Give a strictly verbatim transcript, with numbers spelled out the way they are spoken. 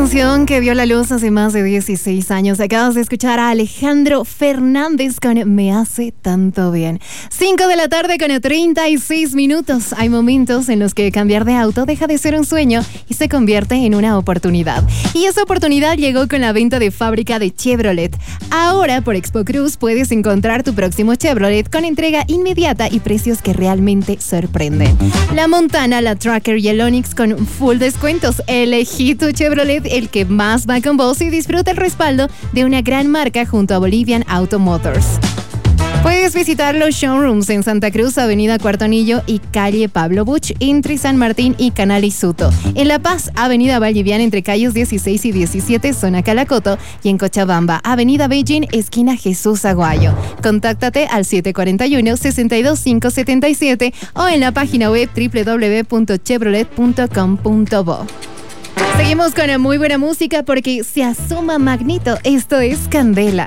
canción que vio la luz hace más de dieciséis años. Acabas de escuchar a Alejandro Fernández con Me hace tanto bien. cinco de la tarde con treinta y seis minutos. Hay momentos en los que cambiar de auto deja de ser un sueño y se convierte en una oportunidad. Y esa oportunidad llegó con la venta de fábrica de Chevrolet. Ahora por Expo Cruz puedes encontrar tu próximo Chevrolet con entrega inmediata y precios que realmente sorprenden. La Montana, la Tracker y el Onix con full descuentos. Elegí tu Chevrolet, el que más va con vos, y disfruta el respaldo de una gran marca junto a Bolivian Auto Motors. Puedes visitar los showrooms en Santa Cruz, Avenida Cuarto Anillo y Calle Pablo Buch, entre San Martín y Canal Isuto. En La Paz, Avenida Valliviana entre calles dieciséis y diecisiete, zona Calacoto. Y en Cochabamba, Avenida Beijing, esquina Jesús Aguayo. Contáctate al siete cuatro uno, seis dos cinco siete siete o en la página web doble u doble u doble u punto chevrolet punto com punto bo. Seguimos con muy buena música porque se asoma Magnito. Esto es Candela.